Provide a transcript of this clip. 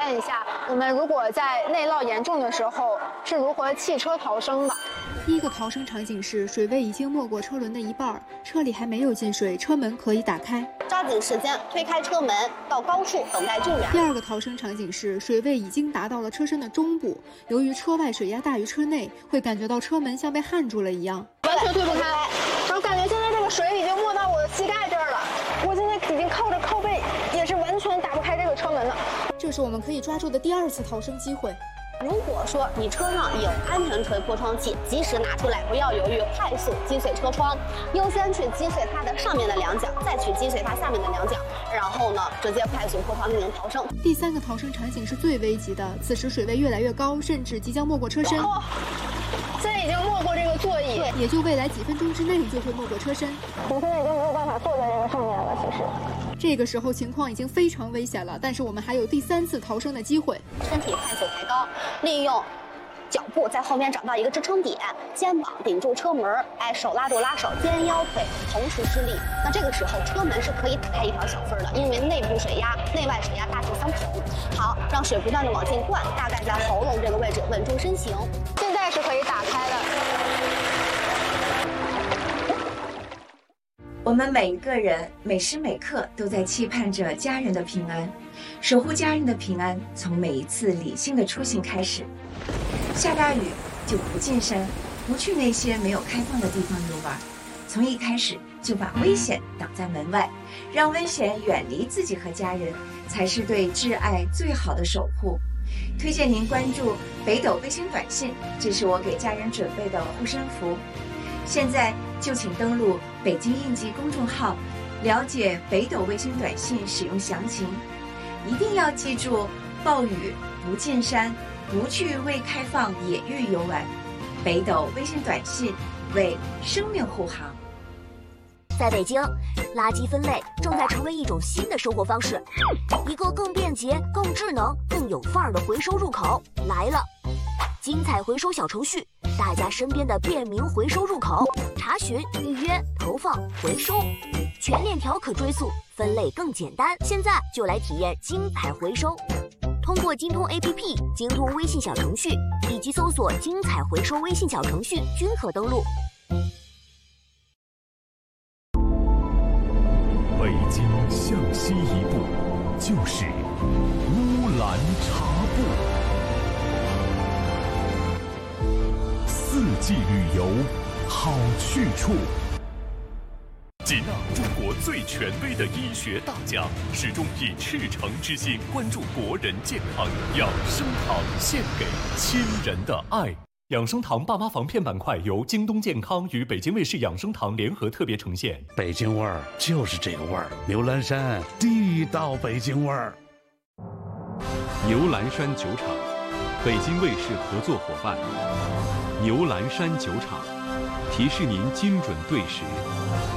验一下，我们如果在内涝严重的时候是如何弃车逃生的。 第一个逃生场景是水位已经没过车轮的一半，车里还没有进水，车门可以打开， 抓紧时间推开车门，到高处等待救援。 第二个逃生场景是水位已经达到了车身的中部，由于车外水压大于车内，会感觉到车门像被焊住了一样， 完全推不开。然后感觉现在这个水已经没到我的膝盖这儿了，我现在已经靠着靠背，也是完全打不开这个车门了。 这是我们可以抓住的第二次逃生机会。 如果说你车上有安全锤破窗器，及时拿出来，不要犹豫，快速击碎车窗，优先去击碎它的上面的两角，再去击碎它下面的两角，然后呢，直接快速破窗进行逃生。 第三个逃生场景是最危急的，此时水位越来越高，甚至即将没过车身。 现在已经没过这个座椅， 也就未来几分钟之内就会没过车身。 我现在已经没有办法坐在这个上面了，其实。 这个时候情况已经非常危险了，但是我们还有第三次逃生的机会。 身体快速抬高，利用脚步在后面找到一个支撑点，肩膀顶住车门，手拉住拉手，肩腰腿同时施力。那这个时候车门是可以打开一条小缝的，因为内部水压、内外水压大致相同。好，让水不断的往进灌，大概在喉咙这个位置稳住身形。 现在是可以打开的。 我们每一个人每时每刻都在期盼着家人的平安，守护家人的平安，从每一次理性的出行开始。下大雨就不进山，不去那些没有开放的地方游玩，从一开始就把危险挡在门外，让危险远离自己和家人，才是对挚爱最好的守护。推荐您关注北斗卫星短信，这是我给家人准备的护身符。现在就请登录北京应急公众号，了解北斗卫星短信使用详情。一定要记住，暴雨不进山，不去未开放野域游玩。北斗卫星短信为生命护航。 在北京，垃圾分类正在成为一种新的生活方式，一个更便捷、更智能、更有范儿的回收入口来了。精彩回收小程序，大家身边的便民回收入口，查询、预约、投放、回收，全链条可追溯，分类更简单。现在就来体验精彩回收，通过京通 APP、京通微信小程序以及搜索“精彩回收”微信小程序均可登录。 北京向西一步，就是乌兰察布。四季旅游，好去处。吉纳中国最权威的医学大家，始终以赤诚之心关注国人健康。养生堂献给亲人的爱。养生堂爸妈防骗板块由京东健康与北京卫视养生堂联合特别呈现。 北京味儿就是这个味儿，牛栏山地道北京味儿。 牛栏山酒厂，北京卫视合作伙伴。牛栏山酒厂，提示您精准对时，